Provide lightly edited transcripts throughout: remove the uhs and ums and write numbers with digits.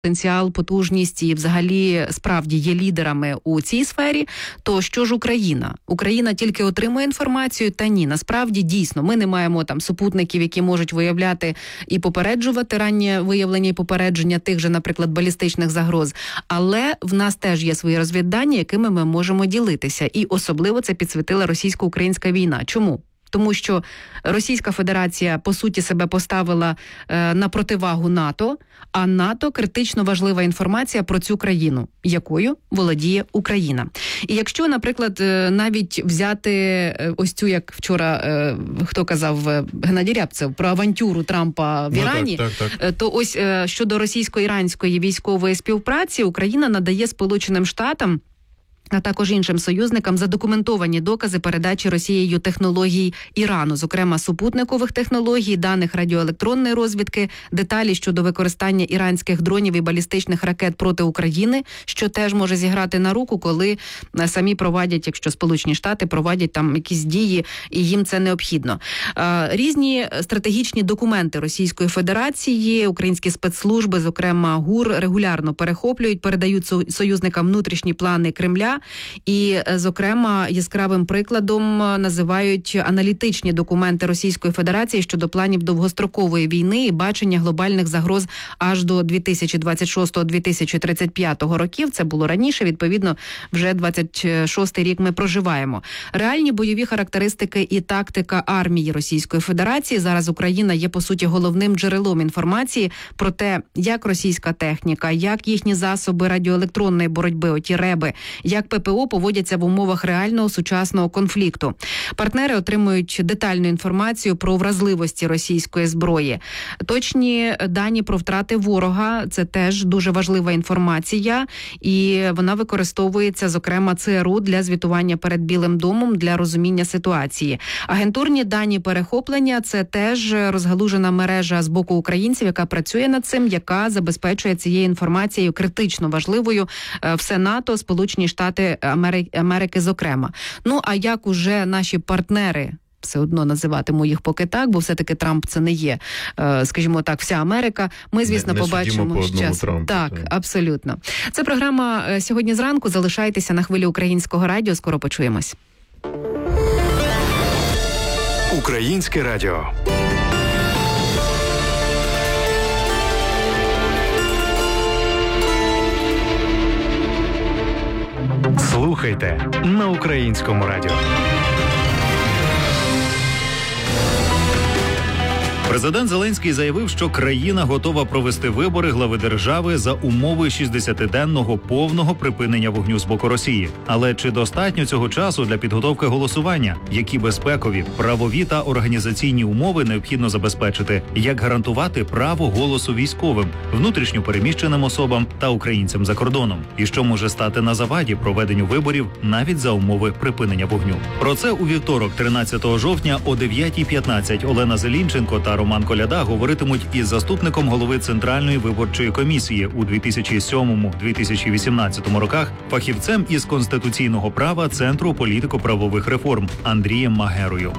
потенціал, потужність і взагалі справді є лідерами у цій сфері, то що ж Україна? Україна тільки отримує інформацію? Та ні, насправді дійсно, ми не маємо там супутників, які можуть виявляти і попереджувати раннє виявлення і попередження тих же, наприклад, балістичних загроз, але в нас теж є свої розвіддані, якими ми можемо ділитися. І особливо це підсвітила російсько-українська війна. Чому? Тому що Російська Федерація, по суті, себе поставила на противагу НАТО, а НАТО – критично важлива інформація про цю країну, якою володіє Україна. І якщо, наприклад, навіть взяти ось цю, як вчора, хто казав, Геннадій Рябцев, про авантюру Трампа в Ірані, то ось щодо російсько-іранської військової співпраці Україна надає Сполученим Штатам, а також іншим союзникам задокументовані докази передачі Росією технологій Ірану, зокрема супутникових технологій, даних радіоелектронної розвідки, деталі щодо використання іранських дронів і балістичних ракет проти України, що теж може зіграти на руку, коли самі проводять, якщо Сполучені Штати проводять там якісь дії, і їм це необхідно. Різні стратегічні документи Російської Федерації, українські спецслужби, зокрема ГУР, регулярно перехоплюють, передають союзникам внутрішні плани Кремля. І, зокрема, яскравим прикладом називають аналітичні документи Російської Федерації щодо планів довгострокової війни і бачення глобальних загроз аж до 2026-2035 років. Це було раніше, відповідно, вже 26-й рік ми проживаємо. Реальні бойові характеристики і тактика армії Російської Федерації. Зараз Україна є, по суті, головним джерелом інформації про те, як російська техніка, як їхні засоби радіоелектронної боротьби, оті РЕБи, як ППО поводяться в умовах реального сучасного конфлікту. Партнери отримують детальну інформацію про вразливості російської зброї. Точні дані про втрати ворога – це теж дуже важлива інформація, і вона використовується, зокрема, ЦРУ для звітування перед Білим домом для розуміння ситуації. Агентурні дані перехоплення – це теж розгалужена мережа з боку українців, яка працює над цим, яка забезпечує цією інформацією критично важливою все НАТО, Сполучені Штати Америки, зокрема. Ну, а як уже наші партнери, все одно називатиму їх поки так, бо все-таки Трамп це не є, скажімо так, вся Америка. Ми, звісно, побачимо щас. Так, абсолютно. Це програма «Сьогодні зранку». Залишайтеся на хвилі Українського радіо. Скоро почуємось. Українське радіо. Слухайте на Українському радіо. Президент Зеленський заявив, що країна готова провести вибори глави держави за умови 60-денного повного припинення вогню з боку Росії. Але чи достатньо цього часу для підготовки голосування? Які безпекові, правові та організаційні умови необхідно забезпечити? Як гарантувати право голосу військовим, внутрішньо переміщеним особам та українцям за кордоном? І що може стати на заваді проведенню виборів навіть за умови припинення вогню? Про це у вівторок, 13 жовтня о 9:15 Олена Зелінченко та Роман Коляда говоритимуть із заступником голови Центральної виборчої комісії у 2007-2018 роках, фахівцем із конституційного права Центру політико-правових реформ Андрієм Магерою.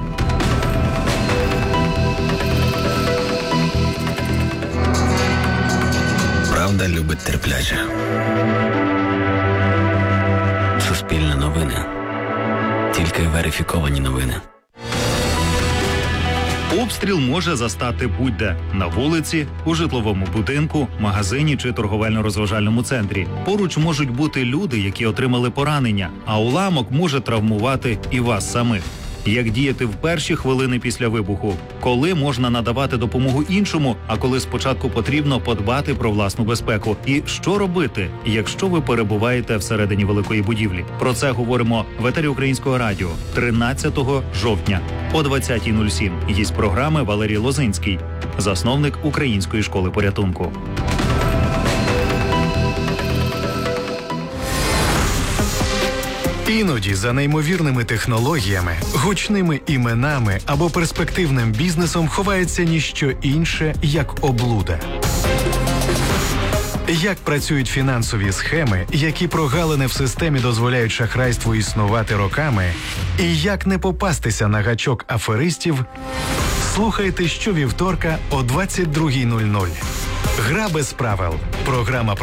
Правда любить терпляче. Суспільне новини. Тільки верифіковані новини. Обстріл може застати будь-де – на вулиці, у житловому будинку, магазині чи торговельно-розважальному центрі. Поруч можуть бути люди, які отримали поранення, а уламок може травмувати і вас самих. Як діяти в перші хвилини після вибуху? Коли можна надавати допомогу іншому, а коли спочатку потрібно подбати про власну безпеку? І що робити, якщо ви перебуваєте всередині великої будівлі? Про це говоримо в етері Українського радіо 13 жовтня о 20:07. Гість програми Валерій Лозинський, засновник Української школи порятунку. Іноді за неймовірними технологіями, гучними іменами або перспективним бізнесом ховається ніщо інше, як облуда. Як працюють фінансові схеми, які прогалини в системі дозволяють шахрайству існувати роками, і як не попастися на гачок аферистів, слухайте щовівторка о 22:00. Гра без правил. Програма